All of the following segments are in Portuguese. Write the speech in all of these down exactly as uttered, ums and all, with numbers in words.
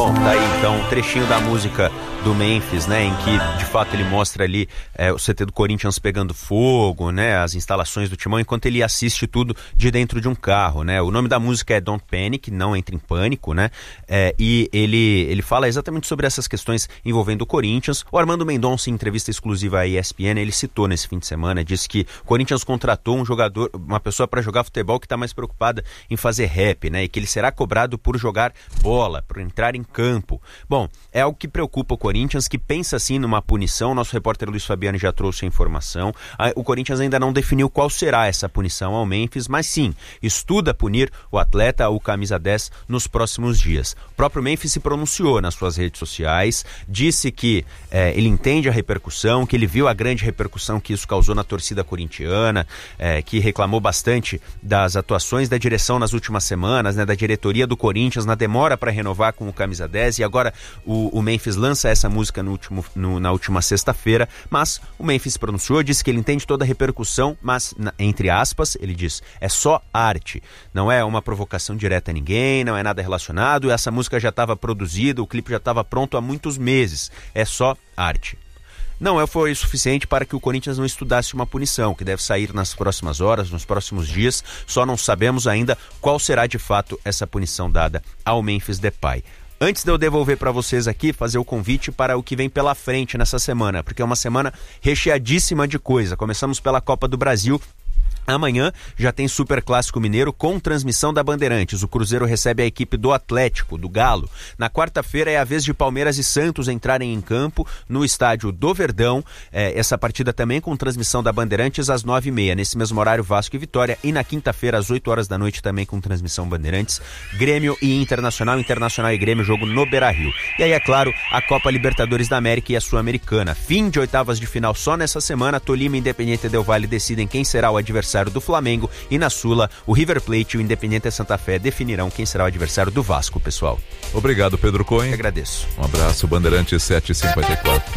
Bom, tá aí então um trechinho da música do Memphis, né, em que de fato ele mostra ali é, o C T do Corinthians pegando fogo, né, as instalações do Timão, enquanto ele assiste tudo de dentro de um carro, né. O nome da música é Don't Panic, não entre em pânico, né, é, e ele, ele fala exatamente sobre essas questões envolvendo o Corinthians. O Armando Mendonça, em entrevista exclusiva à E S P N, ele citou nesse fim de semana, disse que o Corinthians contratou um jogador, uma pessoa para jogar futebol que está mais preocupada em fazer rap, né, e que ele será cobrado por jogar bola, por entrar em campo. Bom, é algo que preocupa o Corinthians, que pensa assim numa punição. Nosso repórter Luiz Fabiano já trouxe a informação. O Corinthians ainda não definiu qual será essa punição ao Memphis, mas sim, estuda punir o atleta, o camisa dez, nos próximos dias. O próprio Memphis se pronunciou nas suas redes sociais, disse que é, ele entende a repercussão, que ele viu a grande repercussão que isso causou na torcida corintiana, é, que reclamou bastante das atuações da direção nas últimas semanas, né, da diretoria do Corinthians na demora para renovar com o camisa dez, e agora o, o Memphis lança essa música no último, no, na última sexta-feira, mas o Memphis se pronunciou, disse que ele entende toda a repercussão, mas, na, entre aspas, ele diz, é só arte, não é uma provocação direta a ninguém, não é nada relacionado, essa música já estava produzida, o clipe já estava pronto há muitos meses, é só arte. Não foi suficiente para que o Corinthians não estudasse uma punição, que deve sair nas próximas horas, nos próximos dias, só não sabemos ainda qual será de fato essa punição dada ao Memphis Depay. Antes de eu devolver para vocês aqui, fazer o convite para o que vem pela frente nessa semana, porque é uma semana recheadíssima de coisa. Começamos pela Copa do Brasil. Amanhã já tem Super Clássico Mineiro com transmissão da Bandeirantes. O Cruzeiro recebe a equipe do Atlético, do Galo. Na quarta-feira é a vez de Palmeiras e Santos entrarem em campo no estádio do Verdão. É, essa partida também com transmissão da Bandeirantes às nove e meia. Nesse mesmo horário, Vasco e Vitória. E na quinta-feira, às oito horas da noite, também com transmissão Bandeirantes. Grêmio e Internacional, Internacional e Grêmio, jogo no Beira-Rio. E aí, é claro, a Copa Libertadores da América e a Sul-Americana. Fim de oitavas de final só nessa semana. Tolima e Independiente Del Valle decidem quem será o adversário do Flamengo, e na Sula, o River Plate e o Independiente Santa Fé definirão quem será o adversário do Vasco, pessoal. Obrigado, Pedro Cohen. Eu agradeço. Um abraço, Bandeirantes sete e cinquenta e quatro.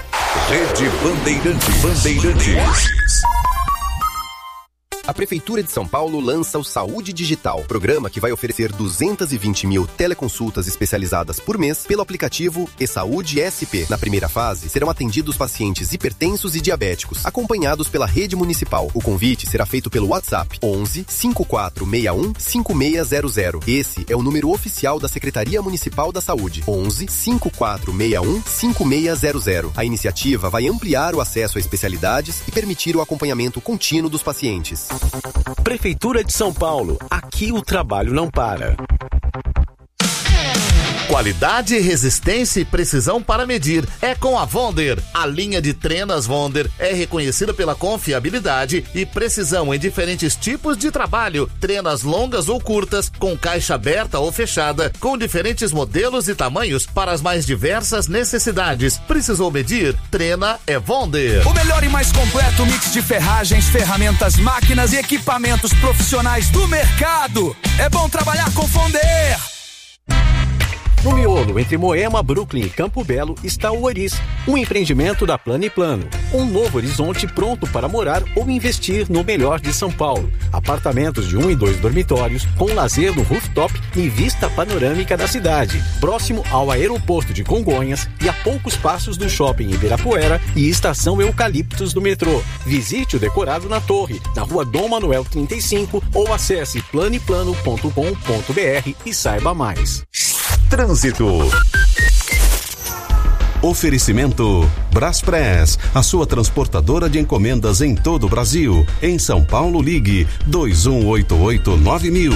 Rede Bandeirantes. Bandeirantes. A Prefeitura de São Paulo lança o Saúde Digital, programa que vai oferecer duzentas e vinte mil teleconsultas especializadas por mês pelo aplicativo eSaúde S P. Na primeira fase, serão atendidos pacientes hipertensos e diabéticos, acompanhados pela rede municipal. O convite será feito pelo WhatsApp onze, cinco quatro seis um, cinco seis zero zero. Esse é o número oficial da Secretaria Municipal da Saúde, onze, cinco quatro seis um, cinco seis zero zero. A iniciativa vai ampliar o acesso a especialidades e permitir o acompanhamento contínuo dos pacientes. Prefeitura de São Paulo, aqui o trabalho não para. Qualidade, resistência e precisão para medir é com a Wonder. A linha de trenas Wonder é reconhecida pela confiabilidade e precisão em diferentes tipos de trabalho. Trenas longas ou curtas, com caixa aberta ou fechada, com diferentes modelos e tamanhos para as mais diversas necessidades. Precisou medir? Trena é Wonder. O melhor e mais completo mix de ferragens, ferramentas, máquinas e equipamentos profissionais do mercado. É bom trabalhar com Wonder. No miolo, entre Moema, Brooklyn e Campo Belo, está o Oris, um empreendimento da Plano e Plano. Um novo horizonte pronto para morar ou investir no melhor de São Paulo. Apartamentos de um e dois dormitórios, com lazer no rooftop e vista panorâmica da cidade. Próximo ao aeroporto de Congonhas e a poucos passos do shopping Ibirapuera e estação Eucaliptos do metrô. Visite o decorado na torre, na rua Dom Manuel trinta e cinco ou acesse planeplano ponto com ponto br e saiba mais. Trânsito. Oferecimento Braspress, a sua transportadora de encomendas em todo o Brasil. Em São Paulo, ligue dois um oito oito nove mil.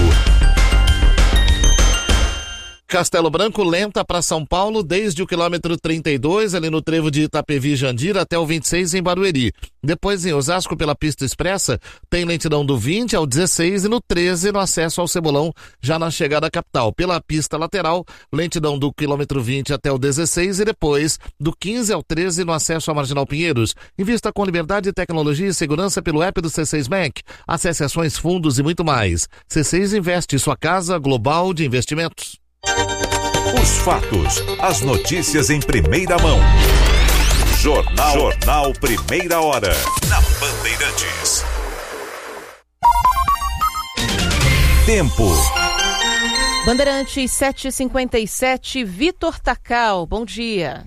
Castelo Branco lenta para São Paulo desde o quilômetro trinta e dois, ali no trevo de Itapevi Jandira, até o vinte e seis em Barueri. Depois em Osasco, pela pista expressa, tem lentidão do vinte ao dezesseis e no treze no acesso ao Cebolão, já na chegada à capital. Pela pista lateral, lentidão do quilômetro vinte até o dezesseis e depois do quinze ao treze no acesso à Marginal Pinheiros. Invista com liberdade, tecnologia e segurança pelo app do C seis Bank. Acesse ações, fundos e muito mais. C seis Investe, sua casa global de investimentos. Os fatos, as notícias em primeira mão. Jornal, Jornal Primeira Hora, na Bandeirantes. Tempo. Bandeirantes sete e cinquenta e sete, Vitor Tacal, bom dia.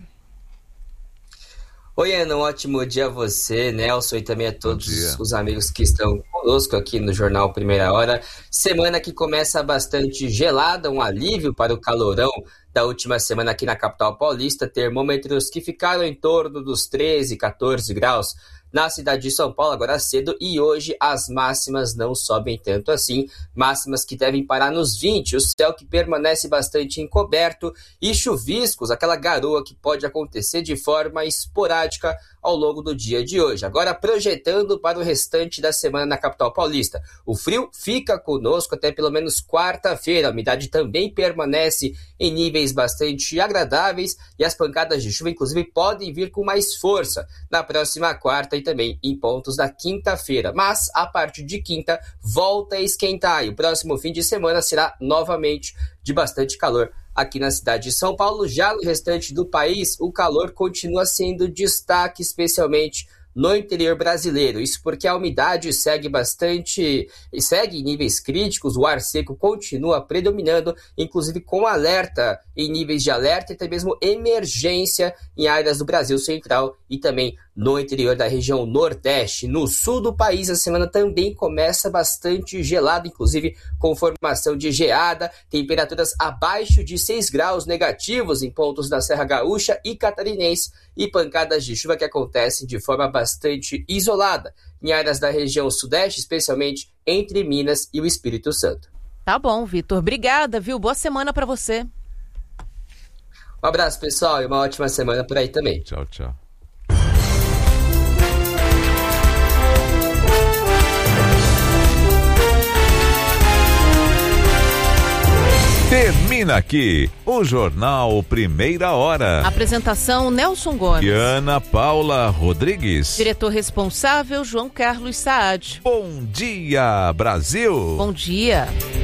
Oi, Ana, um ótimo dia a você, Nelson, e também a todos os amigos que estão conosco aqui no Jornal Primeira Hora. Semana que começa bastante gelada, um alívio para o calorão da última semana aqui na capital paulista. Termômetros que ficaram em torno dos treze, quatorze graus na cidade de São Paulo agora cedo, e hoje as máximas não sobem tanto assim, máximas que devem parar nos vinte, o céu que permanece bastante encoberto e chuviscos, aquela garoa que pode acontecer de forma esporádica ao longo do dia de hoje. Agora projetando para o restante da semana na capital paulista, o frio fica conosco até pelo menos quarta-feira, a umidade também permanece em níveis bastante agradáveis e as pancadas de chuva inclusive podem vir com mais força na próxima quarta e também em pontos da quinta-feira, mas a partir de quinta volta a esquentar e o próximo fim de semana será novamente de bastante calor aqui na cidade de São Paulo. Já no restante do país, o calor continua sendo destaque, especialmente no interior brasileiro. Isso porque a umidade segue bastante, segue em níveis críticos, o ar seco continua predominando, inclusive com alerta em níveis de alerta e até mesmo emergência em áreas do Brasil Central e também no interior da região Nordeste. No sul do país, a semana também começa bastante gelada, inclusive com formação de geada, temperaturas abaixo de seis graus negativos em pontos da Serra Gaúcha e Catarinense e pancadas de chuva que acontecem de forma bastante isolada em áreas da região Sudeste, especialmente entre Minas e o Espírito Santo. Tá bom, Vitor. Obrigada, viu? Boa semana para você. Um abraço, pessoal, e uma ótima semana por aí também. Tchau, tchau. Termina aqui o Jornal Primeira Hora. Apresentação Nelson Gomes. E Ana Paula Rodrigues. Diretor responsável João Carlos Saad. Bom dia, Brasil. Bom dia.